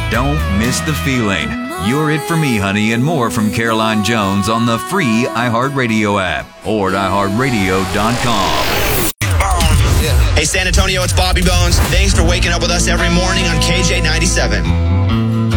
Don't miss the feeling. You're It For Me, Honey, and more from Caroline Jones on the free iHeartRadio app or at iHeartRadio.com. Hey, San Antonio, it's Bobby Bones. Thanks for waking up with us every morning on KJ97.